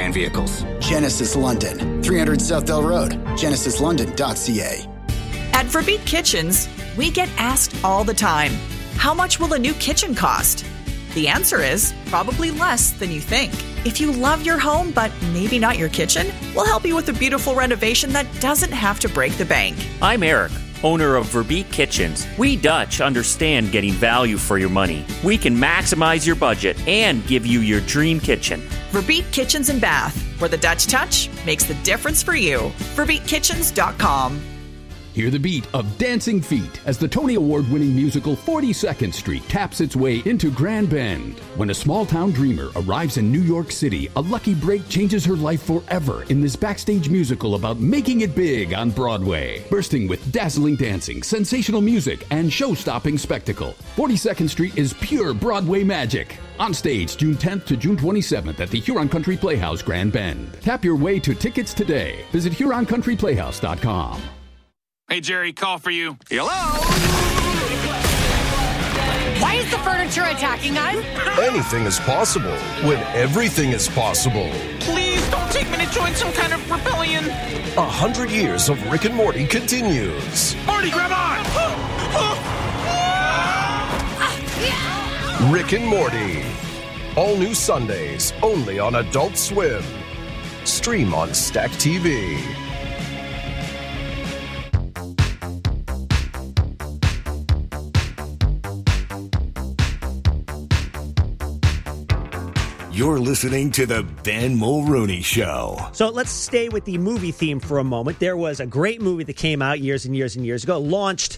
fine vehicles. Genesis London, 300 Southdale Road, genesislondon.ca. At Verbeek Kitchens, we get asked all the time, how much will a new kitchen cost? The answer is probably less than you think. If you love your home, but maybe not your kitchen, we'll help you with a beautiful renovation that doesn't have to break the bank. I'm Eric, owner of Verbeek Kitchens. We Dutch understand getting value for your money. We can maximize your budget and give you your dream kitchen. Verbeek Kitchens and Bath, where the Dutch touch makes the difference for you. VerbeekKitchens.com. Hear the beat of Dancing Feet as the Tony Award-winning musical 42nd Street taps its way into Grand Bend. When a small-town dreamer arrives in New York City, a lucky break changes her life forever in this backstage musical about making it big on Broadway. Bursting with dazzling dancing, sensational music, and show-stopping spectacle, 42nd Street is pure Broadway magic. On stage June 10th to June 27th at the Huron Country Playhouse, Grand Bend. Tap your way to tickets today. Visit HuronCountryPlayhouse.com. Hey, Jerry, call for you. Hello? Why is the furniture attacking us? Anything is possible when everything is possible. Please don't take me to join some kind of rebellion. 100 years of Rick and Morty continues. Marty, grab on! Rick and Morty. All new Sundays, only on Adult Swim. Stream on Stack TV. You're listening to the Ben Mulrooney Show. So let's stay with the movie theme for a moment. There was a great movie that came out years and years and years ago. Launched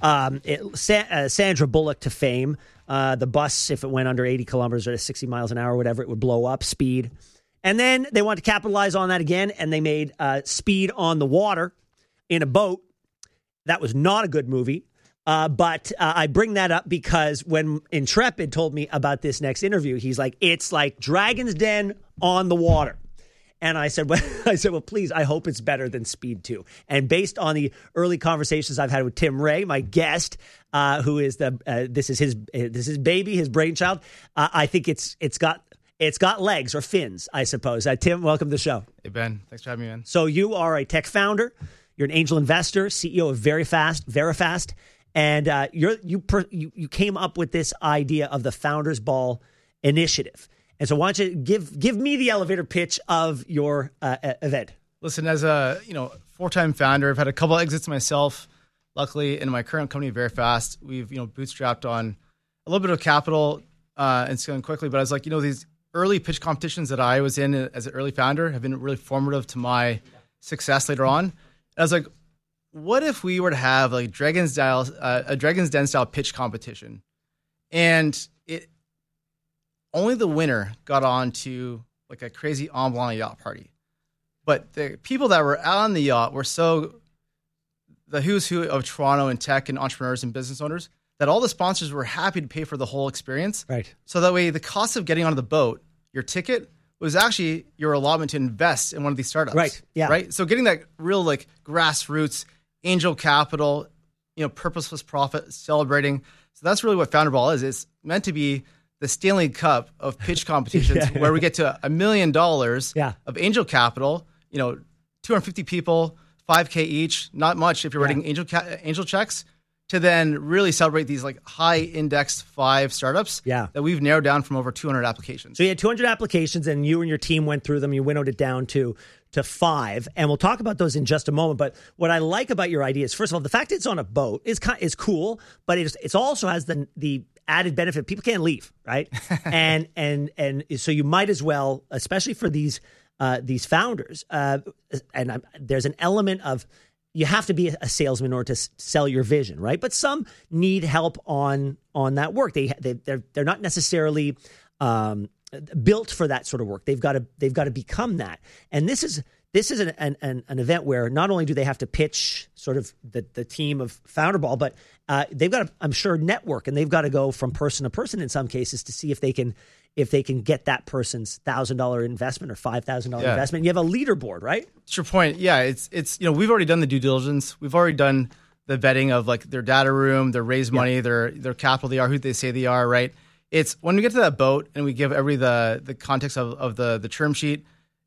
Sandra Bullock to fame. The bus, if it went under 80 kilometers or 60 miles an hour, whatever, it would blow up. Speed. And then they wanted to capitalize on that again, and they made Speed on the water in a boat. That was not a good movie. But I bring that up because when Intrepid told me about this next interview, he's like, it's like Dragon's Den on the water. And I said, well, please, I hope it's better than Speed 2. And based on the early conversations I've had with Tim Ray, my guest, who is this is his baby, his brainchild, I think it's got legs or fins, I suppose. Tim, welcome to the show. Hey, Ben. Thanks for having me, man. So you are a tech founder. You're an angel investor, CEO of Verifast. And you came up with this idea of the Founders Ball initiative. And so why don't you give me the elevator pitch of your event? Listen, as a four-time founder, I've had a couple exits myself. Luckily, in my current company, Verifast, we've bootstrapped on a little bit of capital and scaling quickly. But I was like, these early pitch competitions that I was in as an early founder have been really formative to my success later on. And I was like, what if we were to have like a Dragon's Den style pitch competition, and only the winner got on to like a crazy en blanc yacht party, but the people that were on the yacht were the who's who of Toronto and tech and entrepreneurs and business owners that all the sponsors were happy to pay for the whole experience. Right. So that way, the cost of getting onto the boat, your ticket, was actually your allotment to invest in one of these startups. Right. Yeah. Right. So getting that real like grassroots angel capital, purposeless profit, celebrating. So that's really what Founder Ball is. It's meant to be the Stanley Cup of pitch competitions where we get to $1 million of angel capital, 250 people, $5K each, not much if you're writing angel checks, to then really celebrate these like high indexed 5 startups that we've narrowed down from over 200 applications. So you had 200 applications and you and your team went through them. You winnowed it down to 5, and we'll talk about those in just a moment. But what I like about your idea is, first of all, the fact it's on a boat is cool, but it also has the added benefit people can't leave, right? and so you might as well, especially for these founders, there's an element of you have to be a salesman in order to sell your vision, right? But some need help on that work. They're not necessarily built for that sort of work. They've got to become that. And this is an event where not only do they have to pitch sort of the team of Founder Ball, but they've got to, I'm sure, network, and they've got to go from person to person in some cases to see if they can get that person's $1,000 investment or $5,000 investment. You have a leaderboard, right? That's your point. Yeah, it's we've already done the due diligence. We've already done the vetting of like their data room, their raise money, their capital they are, who they say they are, right? It's when we get to that boat and we give the context of the term sheet,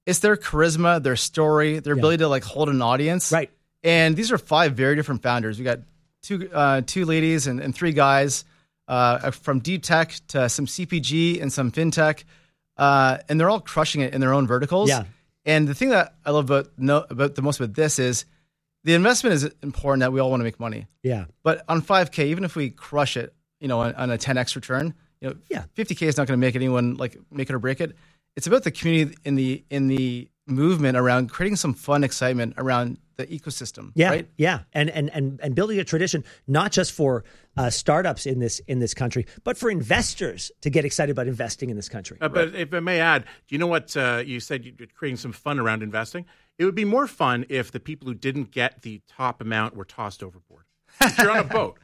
It's their charisma, their story, their ability to like hold an audience. Right. And these are 5 very different founders. We got two ladies and 3 guys from deep tech to some CPG and some fintech. And they're all crushing it in their own verticals. Yeah. And the thing that I love about the most about this is the investment is important, that we all want to make money. Yeah. But on 5K, even if we crush it, on a 10x return, 50K is not going to make anyone like make it or break it. It's about the community in the movement around creating some fun excitement around the ecosystem. Yeah, right? Yeah, and building a tradition not just for startups in this country, but for investors to get excited about investing in this country. But if I may add, do you know what you said? You're creating some fun around investing. It would be more fun if the people who didn't get the top amount were tossed overboard. If you're on a boat.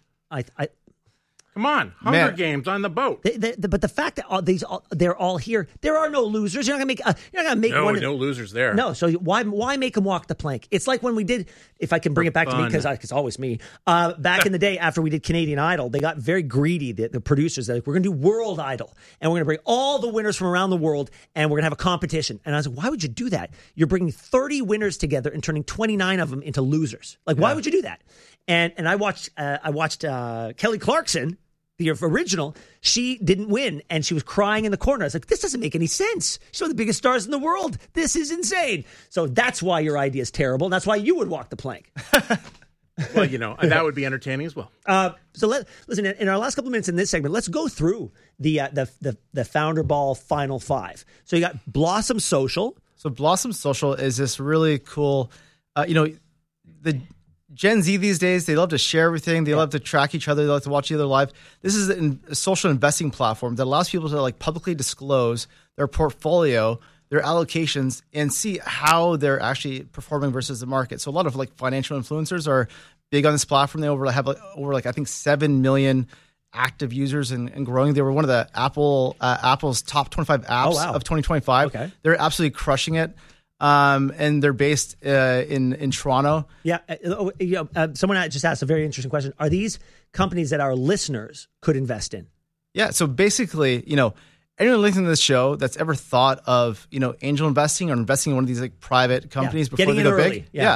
Come on, Hunger Games on the boat. But the fact that they're all here, there are no losers. You're not gonna make no losers there. No, so why make them walk the plank? It's like when we did, if I can bring it back to me, because it's always me. Back in the day, after we did Canadian Idol, they got very greedy. The producers, they're like, we're gonna do World Idol, and we're gonna bring all the winners from around the world, and we're gonna have a competition. And I was like, why would you do that? You're bringing 30 winners together and turning 29 of them into losers. Like, why would you do that? And I watched Kelly Clarkson, the original. She didn't win, and she was crying in the corner. I was like, this doesn't make any sense. She's one of the biggest stars in the world. This is insane. So that's why your idea is terrible. And that's why you would walk the plank. Well, that would be entertaining as well. So listen. In our last couple of minutes in this segment, let's go through the Founder Ball Final 5. So you got Blossom Social. So Blossom Social is this really cool. The Gen Z these days, they love to share everything. They love to track each other. They like to watch each other live. This is a social investing platform that allows people to like publicly disclose their portfolio, their allocations, and see how they're actually performing versus the market. So a lot of like financial influencers are big on this platform. They have over I think 7 million active users and growing. They were one of the Apple's top 25 apps of 2025. Okay. They're absolutely crushing it. And they're based in Toronto. Yeah. Someone just asked a very interesting question. Are these companies that our listeners could invest in? Yeah. So basically, anyone listening to this show that's ever thought of, angel investing or investing in one of these like private companies before they go big. Yeah.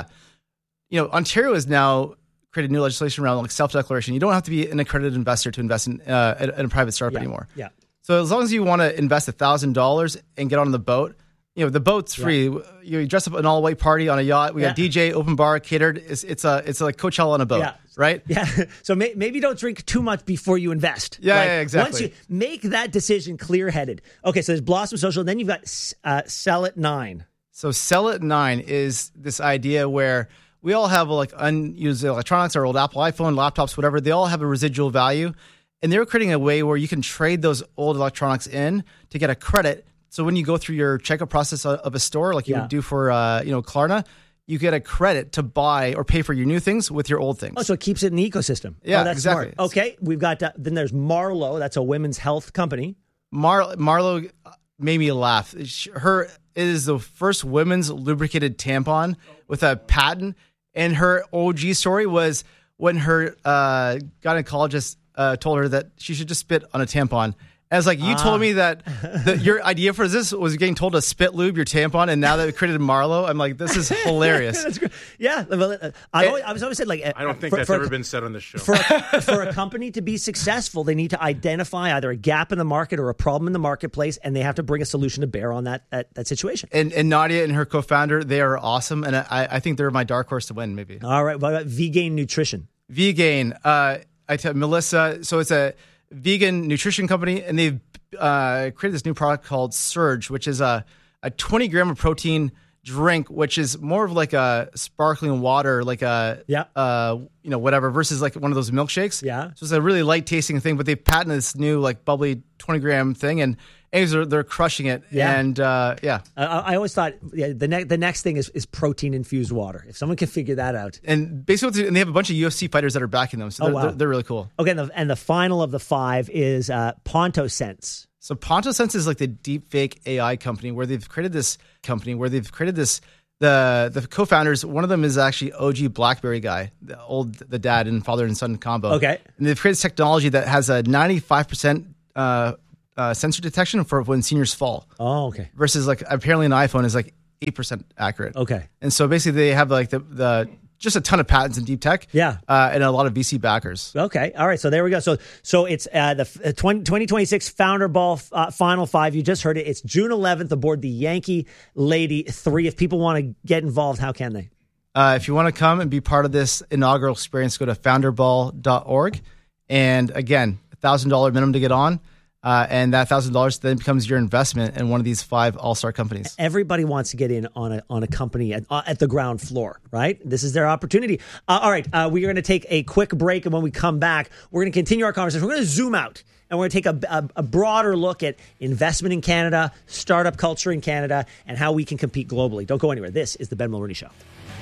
Ontario has now created new legislation around like self-declaration. You don't have to be an accredited investor to invest in a private startup anymore. Yeah. So as long as you want to invest $1,000 and get on the boat, the boat's free. Yeah. You dress up an all-white party on a yacht. We got DJ, open bar, catered. It's like Coachella on a boat, right? Yeah. So maybe don't drink too much before you invest. Yeah, exactly. Once you make that decision clear-headed. Okay, so there's Blossom Social. Then you've got Sell at 9. So Sell at 9 is this idea where we all have like unused electronics, our old Apple iPhone, laptops, whatever. They all have a residual value. And they're creating a way where you can trade those old electronics in to get a credit. So when you go through your checkout process of a store, like you would do for Klarna, you get a credit to buy or pay for your new things with your old things. Oh, so it keeps it in the ecosystem. Yeah, that's exactly. Smart. Okay, we've got then there's Marlo. That's a women's health company. Marlo made me laugh. It is the first women's lubricated tampon with a patent, and her OG story was when her gynecologist told her that she should just spit on a tampon. I was like, you told me that your idea for this was getting told to spit lube your tampon, and now that we created Marlo, I'm like, this is hilarious. That's great. Yeah, I was always said, like, I don't think that's ever been said on this show. For a company to be successful, they need to identify either a gap in the market or a problem in the marketplace, and they have to bring a solution to bear on that situation. And Nadia and her co-founder, they are awesome, and I think they're my dark horse to win, maybe. All right, what about V-Gain Nutrition? V-Gain, I tell Melissa, so it's a vegan nutrition company, and they've created this new product called Surge, which is a 20 gram of protein drink, which is more of like a sparkling water, like whatever, versus like one of those milkshakes. Yeah. So it's a really light tasting thing, but they patented this new like bubbly 20 gram thing, and they're crushing it. Yeah. And I always thought the next thing is protein infused water. If someone can figure that out. And basically, and they have a bunch of UFC fighters that are backing them. So they're really cool. Okay. And the final of the 5 is PontoSense. So PontoSense is like the deep fake AI company where they've created this the co-founders, one of them is actually OG BlackBerry guy, the dad and father and son combo. Okay. And they've created technology that has a 95% sensor detection for when seniors fall. Oh, okay. Versus like apparently an iPhone is like 8% accurate. Okay. And so basically they have like the just a ton of patents in deep tech. Yeah. And a lot of VC backers. Okay. All right. So there we go. So it's the 2026 Founder Ball Final Five. You just heard it. It's June 11th aboard the Yankee Lady 3. If people want to get involved, how can they? If you want to come and be part of this inaugural experience, go to founderball.org. And again, $1,000 minimum to get on. And that $1,000 then becomes your investment in one of these 5 all-star companies. Everybody wants to get in on a company at the ground floor, right? This is their opportunity. All right, we are going to take a quick break, and when we come back, we're going to continue our conversation. We're going to zoom out, and we're going to take a broader look at investment in Canada, startup culture in Canada, and how we can compete globally. Don't go anywhere. This is the Ben Mulroney Show.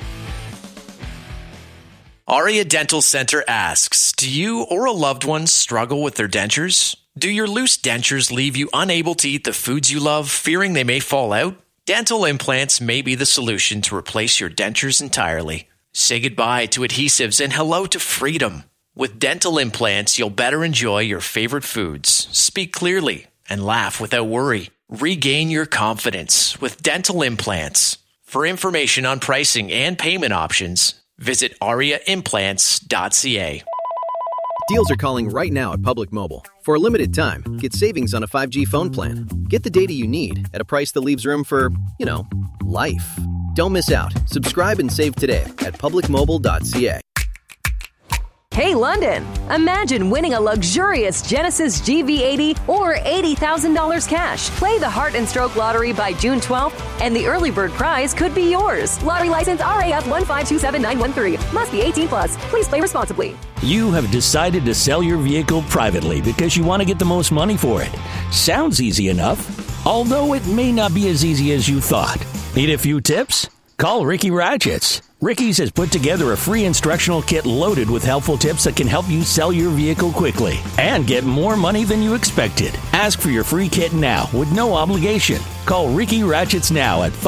Aria Dental Center asks, do you or a loved one struggle with their dentures? Do your loose dentures leave you unable to eat the foods you love, fearing they may fall out? Dental implants may be the solution to replace your dentures entirely. Say goodbye to adhesives and hello to freedom. With dental implants, you'll better enjoy your favorite foods, speak clearly, and laugh without worry. Regain your confidence with dental implants. For information on pricing and payment options, visit ariaimplants.ca. Deals are calling right now at Public Mobile. For a limited time, get savings on a 5G phone plan. Get the data you need at a price that leaves room for, life. Don't miss out. Subscribe and save today at publicmobile.ca. Hey, London! Imagine winning a luxurious Genesis GV80 or $80,000 cash. Play the Heart and Stroke Lottery by June 12th, and the early bird prize could be yours. Lottery license RAF 1527913. Must be 18 plus. Please play responsibly. You have decided to sell your vehicle privately because you want to get the most money for it. Sounds easy enough, although it may not be as easy as you thought. Need a few tips? Call Ricky Ratchets. Ricky's has put together a free instructional kit loaded with helpful tips that can help you sell your vehicle quickly and get more money than you expected. Ask for your free kit now with no obligation. Call Ricky Ratchets now at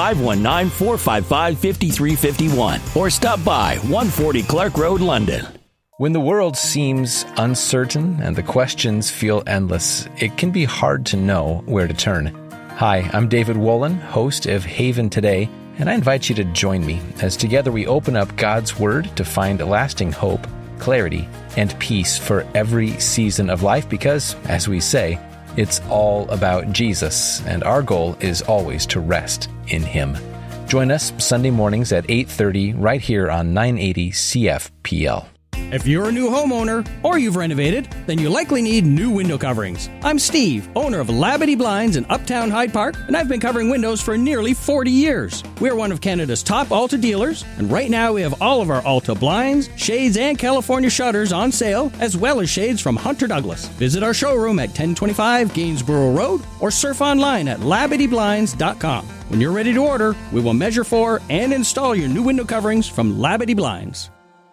519-455-5351 or stop by 140 Clark Road, London. When the world seems uncertain and the questions feel endless, it can be hard to know where to turn. Hi, I'm David Wolin, host of Haven Today, and I invite you to join me as together we open up God's Word to find lasting hope, clarity, and peace for every season of life because, as we say, it's all about Jesus, and our goal is always to rest in Him. Join us Sunday mornings at 8:30 right here on 980 CFPL. If you're a new homeowner or you've renovated, then you likely need new window coverings. I'm Steve, owner of Labadee Blinds in Uptown Hyde Park, and I've been covering windows for nearly 40 years. We're one of Canada's top Alta dealers, and right now we have all of our Alta blinds, shades, and California shutters on sale, as well as shades from Hunter Douglas. Visit our showroom at 1025 Gainsborough Road or surf online at LabadeeBlinds.com. When you're ready to order, we will measure for and install your new window coverings from Labadee Blinds.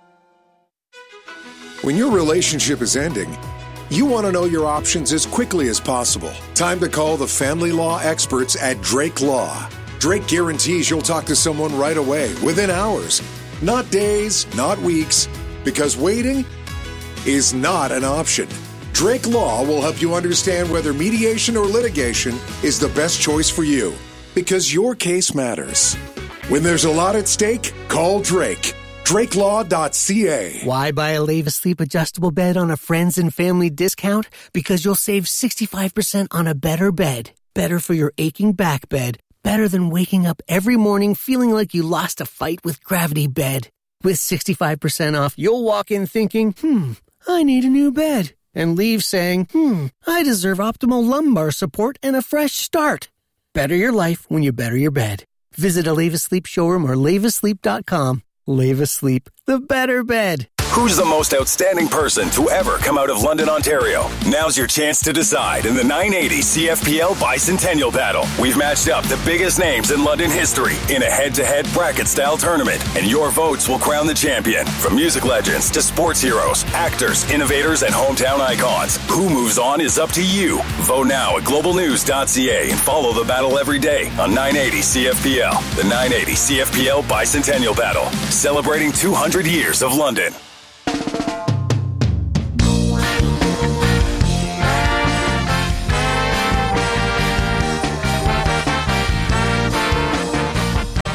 When your relationship is ending, you want to know your options as quickly as possible. Time to call the family law experts at Drake Law. Drake guarantees you'll talk to someone right away, within hours. Not days, not weeks, because waiting is not an option. Drake Law will help you understand whether mediation or litigation is the best choice for you, because your case matters. When there's a lot at stake, call Drake. DrakeLaw.ca. Why buy a Leva Sleep adjustable bed on a friends and family discount? Because you'll save 65% on a better bed. Better for your aching back bed. Better than waking up every morning feeling like you lost a fight with Gravity Bed. With 65% off, you'll walk in thinking, I need a new bed. And leave saying, I deserve optimal lumbar support and a fresh start. Better your life when you better your bed. Visit a Leva Sleep showroom or levasleep.com. Leva Sleep, the better bed. Who's the most outstanding person to ever come out of London, Ontario? Now's your chance to decide in the 980 CFPL Bicentennial Battle. We've matched up the biggest names in London history in a head-to-head bracket-style tournament, and your votes will crown the champion. From music legends to sports heroes, actors, innovators, and hometown icons. Who moves on is up to you. Vote now at globalnews.ca and follow the battle every day on 980 CFPL. The 980 CFPL Bicentennial Battle, celebrating 200 years of London.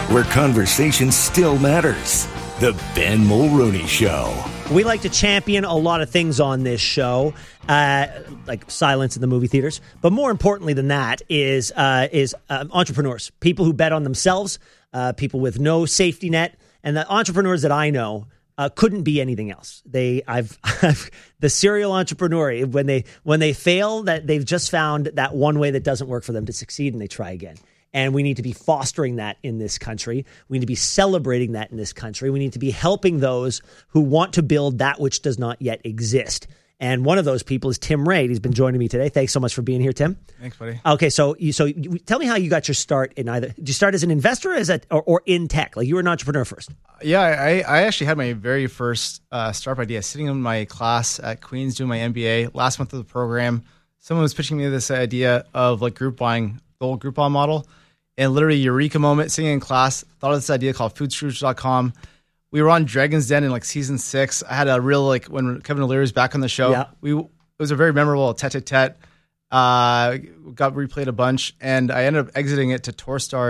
where conversation still matters. The Ben Mulrooney Show. We like to champion a lot of things on this show, like silence in the movie theaters. But more importantly than that is entrepreneurs, people who bet on themselves, people with no safety net. And the entrepreneurs that I know couldn't be anything else. I've the serial entrepreneur, when they fail, that they've just found that one way that doesn't work for them to succeed, and they try again. And we need to be fostering that in this country. We need to be celebrating that in this country. We need to be helping those who want to build that which does not yet exist. And one of those people is Tim Ray. He's been joining me today. Thanks so much for being here, Tim. Thanks, buddy. Okay, so tell me how you got your start in either. Did you start as an investor or in tech? Like you were an entrepreneur first? Yeah, I actually had my very first startup idea sitting in my class at Queen's doing my MBA. Last month of the program, someone was pitching me this idea of like group buying, the old Groupon model. And literally eureka moment, sitting in class, thought of this idea called foodscrooge.com. We were on Dragon's Den in like season 6. I had a real, like when Kevin O'Leary was back on the show, it was a very memorable tete-a-tete. Got replayed a bunch, and I ended up exiting it to Torstar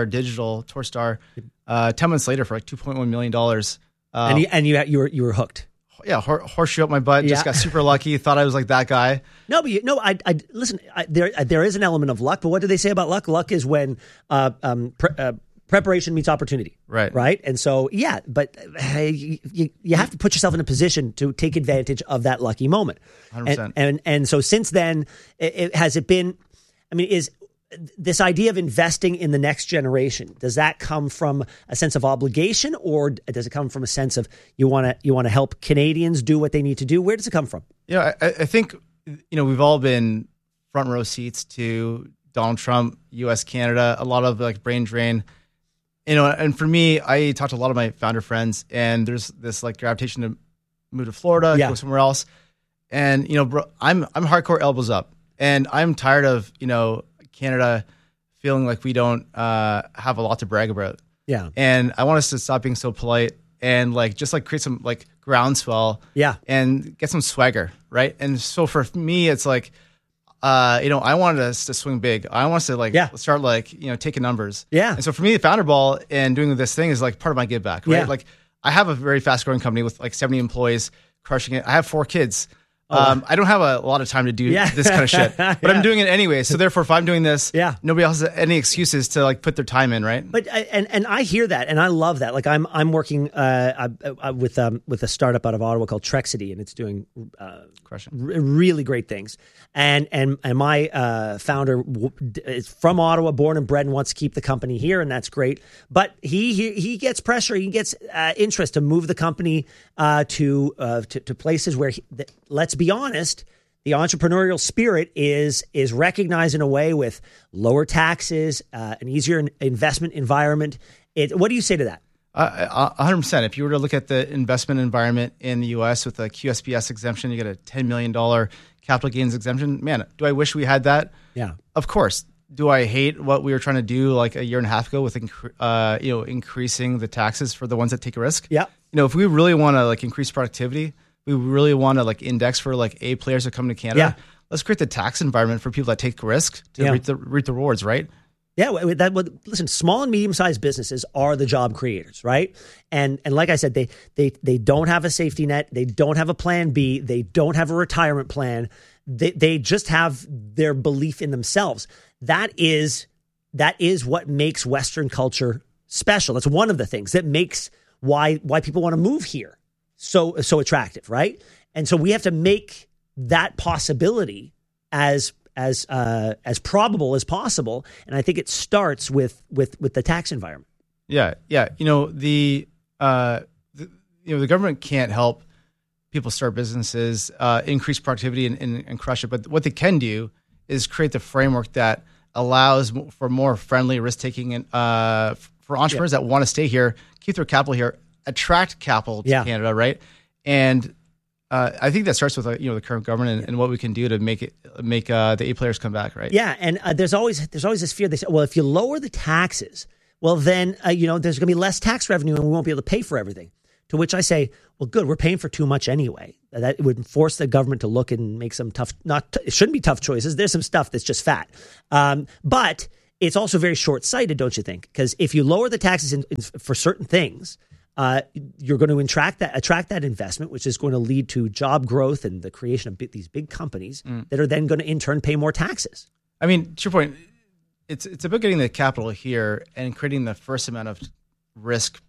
10 months later for like $2.1 million. And you were hooked. Yeah, horseshoe up my butt. Just got super lucky. Thought I was like that guy. No, but listen. There is an element of luck. But what do they say about luck? Luck is when preparation meets opportunity. Right. Right. And so but you have to put yourself in a position to take advantage of that lucky moment. 100%. And so since then, is this idea of investing in the next generation, does that come from a sense of obligation, or does it come from a sense of you want to help Canadians do what they need to do? Where does it come from? Yeah, I think we've all been front row seats to Donald Trump, U.S., Canada, a lot of like brain drain. And for me, I talked to a lot of my founder friends, and there's this like gravitation to move to Florida, go somewhere else. And bro, I'm hardcore elbows up, and I'm tired of Canada feeling like we don't have a lot to brag about. Yeah. And I want us to stop being so polite and just create some like groundswell. Yeah. And get some swagger, right? And so for me, it's like, I wanted us to swing big. I want us to start taking numbers. Yeah. And so for me, the Founder Ball and doing this thing is like part of my give back, right? Yeah. Like I have a very fast growing company with like 70 employees, crushing it. I have 4 kids. I don't have a lot of time to do this kind of shit, but I'm doing it anyway. So therefore, if I'm doing this, nobody else has any excuses to like put their time in, right? But and I hear that, and I love that. Like I'm working with a startup out of Ottawa called Trexity, and it's doing really great things. And my founder is from Ottawa, born and bred, and wants to keep the company here, and that's great. But he gets pressure, he gets interest to move the company to places where let's be honest, the entrepreneurial spirit is recognized in a way with lower taxes, an easier investment environment. What do you say to that? 100%. If you were to look at the investment environment in the U.S. with a QSBS exemption, you get a $10 million capital gains exemption. Man, do I wish we had that? Yeah. Of course. Do I hate what we were trying to do like a year and a half ago with increasing the taxes for the ones that take a risk? Yeah. If we really want to like increase productivity, we really want to like index for like A players that come to Canada. Yeah. Let's create the tax environment for people that take risk to reap the rewards, right? Yeah, listen, small and medium-sized businesses are the job creators, right? And like I said, they don't have a safety net. They don't have a plan B. They don't have a retirement plan. They just have their belief in themselves. That is what makes Western culture special. That's one of the things that makes why people want to move here so attractive, right? And so we have to make that possibility as probable as possible, and I think it starts with the tax environment. Yeah. The government can't help people start businesses, increase productivity, and crush it. But what they can do is create the framework that allows for more friendly risk taking and for entrepreneurs that want to stay here, keep their capital here, attract capital to Canada, right? And I think that starts with the current government and what we can do to make the A players come back, right? Yeah, and there's always this fear. They say, well, if you lower the taxes, well then there's going to be less tax revenue and we won't be able to pay for everything. To which I say, well, good, we're paying for too much anyway. That would force the government to look and make some tough. It shouldn't be tough choices. There's some stuff that's just fat, but it's also very short-sighted, don't you think? Because if you lower the taxes for certain things, you're going to attract that investment, which is going to lead to job growth and the creation of these big companies that are then going to in turn pay more taxes. I mean, to your point, it's about getting the capital here and creating the first amount of risk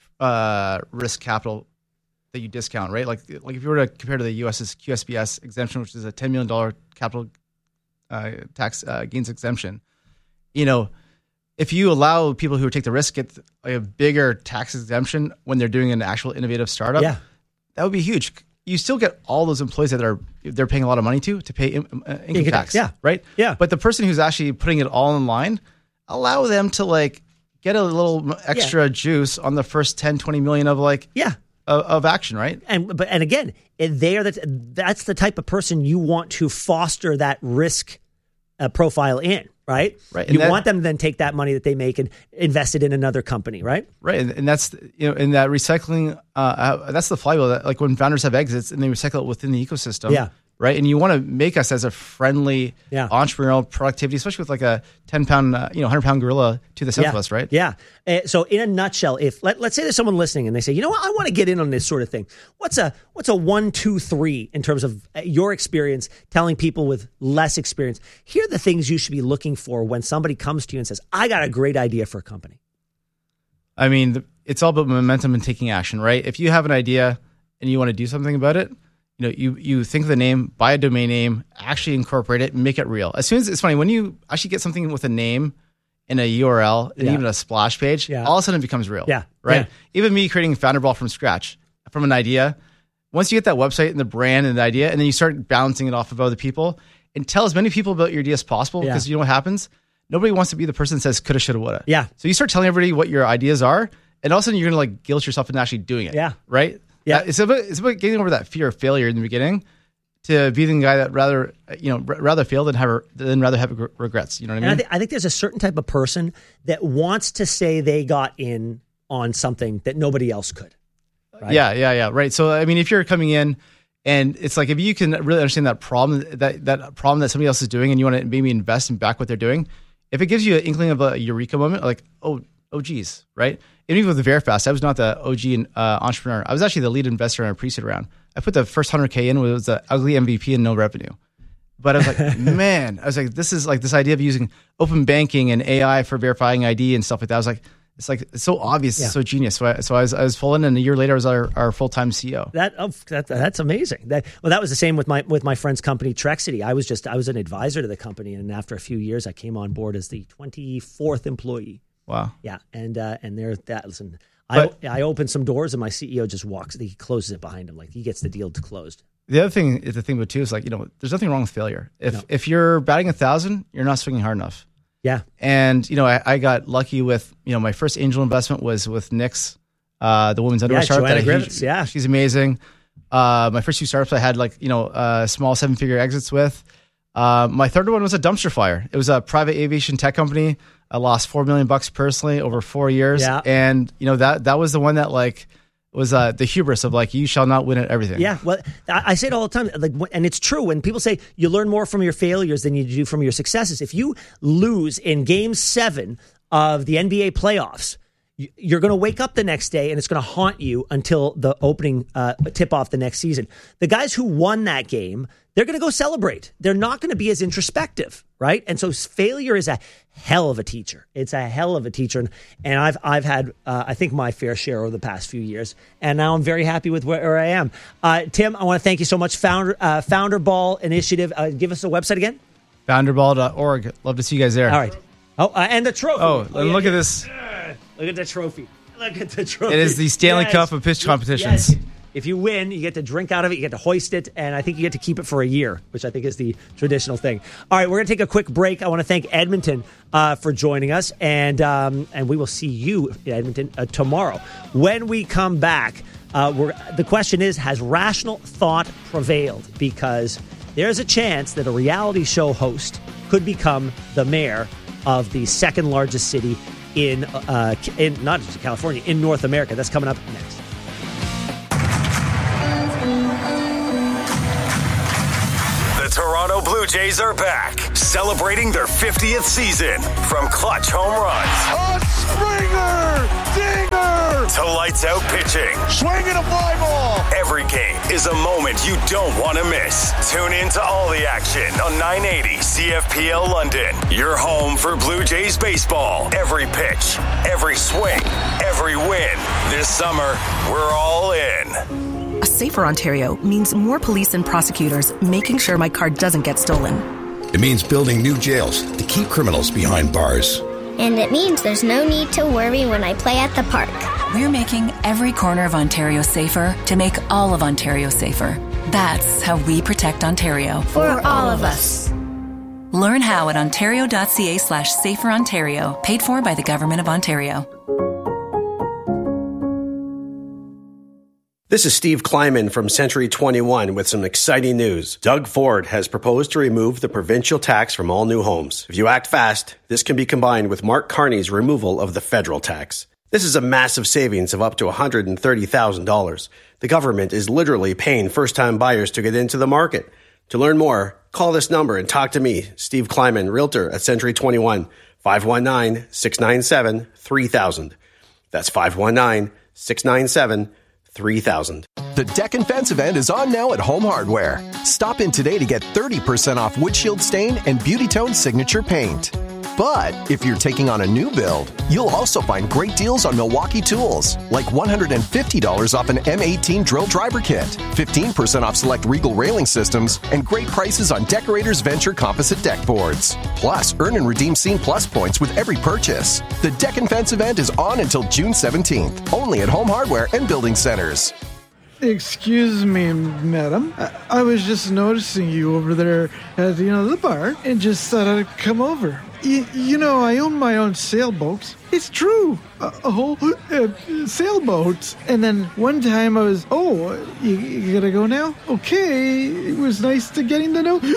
capital that you discount, right? Like if you were to compare to the U.S.'s QSBS exemption, which is a $10 million capital tax gains exemption, if you allow people who take the risk get a bigger tax exemption when they're doing an actual innovative startup, that would be huge. You still get all those employees that they're paying a lot of money to pay income tax, right? Yeah. But the person who's actually putting it all in line, allow them to get a little extra juice on the first 10, 20 million of action, right? And again, that's the type of person you want to foster that risk profile in, right? Right. You want them to then take that money that they make and invest it in another company, right? Right. And that's, in that recycling, that's the flywheel that when founders have exits and they recycle it within the ecosystem. Yeah. Right. And you want to make us as a friendly entrepreneurial productivity, especially with a 10-pound, 100-pound gorilla to the south of us, right? Yeah. So in a nutshell, if let's say there's someone listening and they say, you know what, I want to get in on this sort of thing. What's a 1, 2, 3 in terms of your experience telling people with less experience? Here are the things you should be looking for when somebody comes to you and says, I got a great idea for a company. I mean, it's all about momentum and taking action, right? If you have an idea and you want to do something about it, you think of the name, buy a domain name, actually incorporate it, and make it real. As soon as it's funny, when you actually get something with a name and a URL and even a splash page, all of a sudden it becomes real. Yeah. Right? Yeah. Even me creating Founderball from scratch, from an idea, once you get that website and the brand and the idea, and then you start bouncing it off of other people, and tell as many people about your idea as possible, because you know what happens? Nobody wants to be the person that says coulda, shoulda, woulda. Yeah. So you start telling everybody what your ideas are, and all of a sudden you're going to guilt yourself into actually doing it. Yeah. Right? Yeah, it's about getting over that fear of failure in the beginning, to be the guy that rather fail than rather have regrets. You know what I mean? And I think there's a certain type of person that wants to say they got in on something that nobody else could. Right? Yeah. Right. So I mean, if you're coming in and it's if you can really understand that problem that somebody else is doing, and you want to maybe invest and back what they're doing, if it gives you an inkling of a eureka moment, oh geez, right? And even with Verifast, I was not the OG entrepreneur. I was actually the lead investor in a pre-seed round. I put the first 100K in, it was an ugly MVP and no revenue. But I was like, man, this is this idea of using open banking and AI for verifying ID and stuff like that. I was like, it's so obvious, it's so genius. So I was full in, and a year later I was our full-time CEO. That's amazing. That was the same with my friend's company, Trexity. I was an advisor to the company, and after a few years, I came on board as the 24th employee. Wow. Yeah, and there that listen. I opened some doors, and my CEO just walks. He closes it behind him, he gets the deal closed. The other thing is there's nothing wrong with failure. If you're batting 1,000, you're not swinging hard enough. Yeah. And I got lucky with my first angel investment was with Knix, the women's underwear startup. Joanna Griffiths, she's amazing. My first 2 startups I had small 7-figure exits with. My third one was a dumpster fire. It was a private aviation tech company. I lost $4 million personally over 4 years. Yeah. And that was the one that was the hubris of you shall not win at everything. Yeah. Well, I say it all the time, and it's true. When people say you learn more from your failures than you do from your successes, if you lose in Game 7 of the NBA playoffs, you're going to wake up the next day and it's going to haunt you until the opening tip off the next season. The guys who won that game, they're going to go celebrate. They're not going to be as introspective, right? And so failure is a hell of a teacher. It's a hell of a teacher. And I've had, I think, my fair share over the past few years. And now I'm very happy with where I am. Tim, I want to thank you so much. Founderball Initiative. Give us a website again. Founderball.org. Love to see you guys there. All right. Oh, and the trophy. Look at this. Look at the trophy. Look at the trophy. It is the Stanley Cup of pitch competitions. Yes. If you win, you get to drink out of it, you get to hoist it, and I think you get to keep it for a year, which I think is the traditional thing. All right, we're going to take a quick break. I want to thank Edmonton for joining us, and we will see you in Edmonton tomorrow. When we come back, the question is, has rational thought prevailed? Because there's a chance that a reality show host could become the mayor of the second largest city in not just California, in North America. That's coming up next. The Toronto Blue Jays are back, celebrating their 50th season. From clutch home runs. A Springer! Dinger! To lights out pitching. Swinging a fly ball! Every game is a moment you don't want to miss. Tune in to all the action on 980 CFPL London. Your home for Blue Jays baseball. Every pitch, every swing, every win. This summer, we're all in. A safer Ontario means more police and prosecutors making sure my car doesn't get stolen. It means building new jails to keep criminals behind bars. And it means there's no need to worry when I play at the park. We're making every corner of Ontario safer to make all of Ontario safer. That's how we protect Ontario. For all of us. Learn how at ontario.ca/saferontario, paid for by the Government of Ontario. This is Steve Kleiman from Century 21 with some exciting news. Doug Ford has proposed to remove the provincial tax from all new homes. If you act fast, this can be combined with Mark Carney's removal of the federal tax. This is a massive savings of up to $130,000. The government is literally paying first-time buyers to get into the market. To learn more, call this number and talk to me, Steve Kleiman, Realtor at Century 21, 519-697-3000. That's 519-697-3000. The Deck and Fence event is on now at Home Hardware. Stop in today to get 30% off windshield stain and Beauty Tone signature paint. But if you're taking on a new build, you'll also find great deals on Milwaukee tools, like $150 off an M18 drill driver kit, 15% off select Regal railing systems, and great prices on Decorators Venture composite deck boards. Plus, earn and redeem Scene Plus points with every purchase. The Deck and Fence event is on until June 17th, only at Home Hardware and Building Centers. Excuse me, madam. I was just noticing you over there at, the bar, and just thought I'd come over. I own my own sailboats. It's true. A whole sailboat. And then one time I was, you gotta go now? Okay, it was nice to getting to know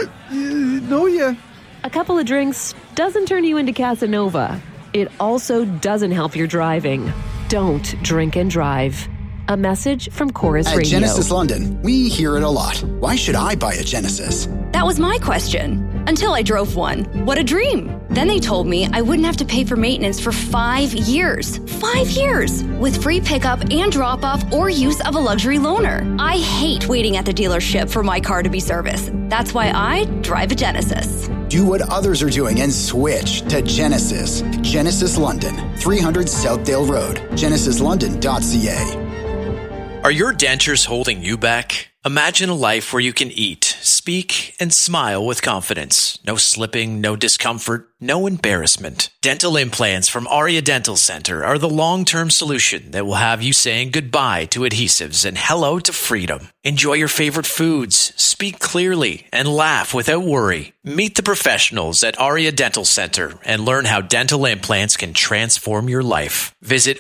you. A couple of drinks doesn't turn you into Casanova. It also doesn't help your driving. Don't drink and drive. A message from Chorus Radio. At Genesis London, we hear it a lot. Why should I buy a Genesis? That was my question. Until I drove one. What a dream. Then they told me I wouldn't have to pay for maintenance for 5 years. 5 years! With free pickup and drop-off or use of a luxury loaner. I hate waiting at the dealership for my car to be serviced. That's why I drive a Genesis. Do what others are doing and switch to Genesis. Genesis London, 300 Southdale Road. GenesisLondon.ca. Are your dentures holding you back? Imagine a life where you can eat, speak, and smile with confidence. No slipping, no discomfort, no embarrassment. Dental implants from Aria Dental Center are the long-term solution that will have you saying goodbye to adhesives and hello to freedom. Enjoy your favorite foods, speak clearly, and laugh without worry. Meet the professionals at Aria Dental Center and learn how dental implants can transform your life. Visit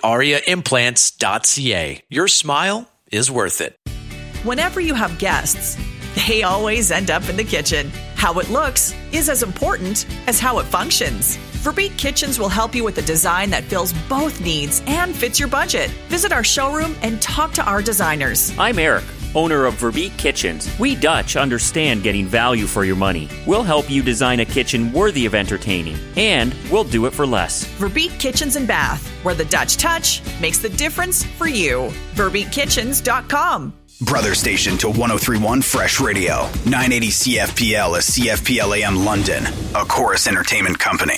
ariaimplants.ca. Your smile is worth it. Whenever you have guests, they always end up in the kitchen. How it looks is as important as how it functions. Verbeek Kitchens will help you with a design that fills both needs and fits your budget. Visit our showroom and talk to our designers. I'm Eric, owner of Verbeek Kitchens. We Dutch understand getting value for your money. We'll help you design a kitchen worthy of entertaining, and we'll do it for less. Verbeek Kitchens and Bath, where the Dutch touch makes the difference for you. VerbeekKitchens.com. Brother station to 103.1 Fresh Radio. 980 CFPL is CFPL AM London, a Chorus Entertainment company.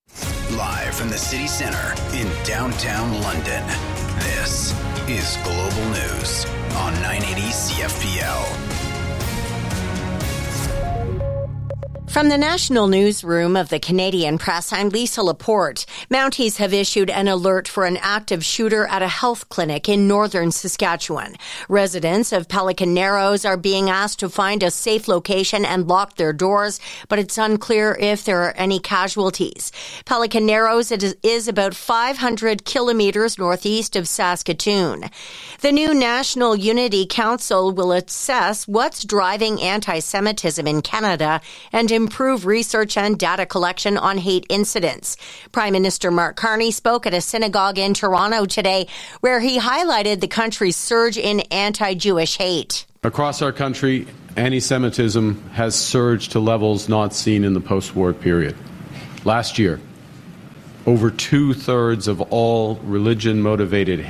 Live from the city center in downtown London, this is Global News on 980 CFPL. From the national newsroom of the Canadian Press, I'm Lisa Laporte. Mounties have issued an alert for an active shooter at a health clinic in northern Saskatchewan. Residents of Pelican Narrows are being asked to find a safe location and lock their doors, but it's unclear if there are any casualties. Pelican Narrows is about 500 kilometers northeast of Saskatoon. The new National Unity Council will assess what's driving anti-Semitism in Canada and improve research and data collection on hate incidents. Prime Minister Mark Carney spoke at a synagogue in Toronto today, where he highlighted the country's surge in anti-Jewish hate. Across our country, anti-Semitism has surged to levels not seen in the post-war period. Last year, over 2/3 of all religion-motivated